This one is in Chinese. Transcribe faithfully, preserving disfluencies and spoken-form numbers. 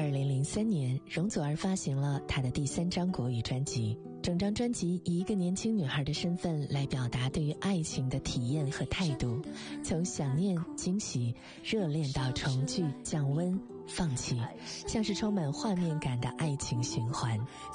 二零零三年，容祖儿发行了她的第三张国语专辑。整张专辑以一个年轻女孩的身份来表达对于爱情的体验和态度，从想念、惊喜、热恋到重聚、降温、放弃，像是充满画面感的爱情循环。